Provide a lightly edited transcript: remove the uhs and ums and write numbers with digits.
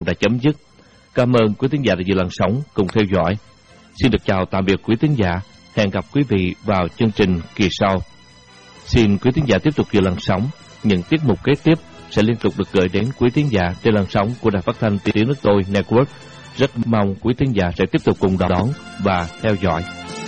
đã chấm dứt. Cảm ơn quý thính giả đã giữ làn sóng cùng theo dõi. Xin được chào tạm biệt quý thính giả. Hẹn gặp quý vị vào chương trình kỳ sau. Xin quý thính giả tiếp tục giữ làn sóng. Những tiết mục kế tiếp sẽ liên tục được gửi đến quý thính giả trên làn sóng của Đài Phát thanh Tiếng Nước Tôi Network. Rất mong quý thính giả sẽ tiếp tục cùng đón và theo dõi.